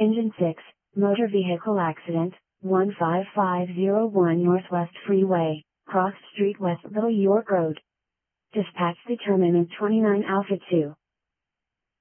Engine 6, motor vehicle accident, 15501 Northwest Freeway, Cross Street West Little York Road. Dispatch determinant 29 Alpha 2.